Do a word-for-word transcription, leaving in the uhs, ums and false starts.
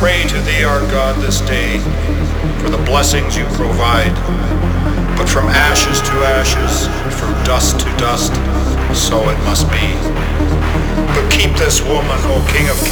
pray to thee, our God, this day for the blessings you provide. But from ashes to ashes, from dust to dust, so it must be. But keep this woman, O King of